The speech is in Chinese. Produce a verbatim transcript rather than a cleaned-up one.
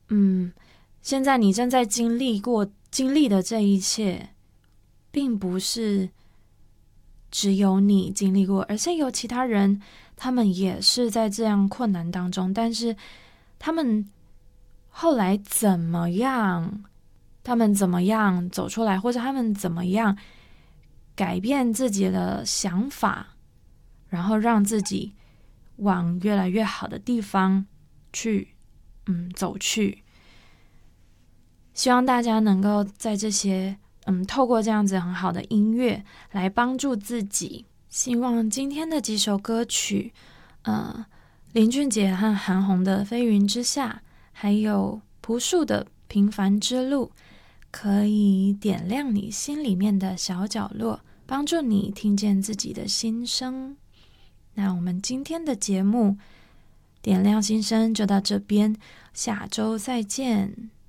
嗯，现在你正在经历过经历的这一切，并不是只有你经历过，而是有其他人，他们也是在这样困难当中，但是他们后来怎么样，他们怎么样走出来，或者他们怎么样改变自己的想法，然后让自己往越来越好的地方去嗯走去。希望大家能够在这些嗯透过这样子很好的音乐来帮助自己。希望今天的几首歌曲，呃，林俊杰和韩红的《飞云之下》，还有朴树的《平凡之路》，可以点亮你心里面的小角落，帮助你听见自己的心声。那我们今天的节目点亮心声就到这边，下周再见。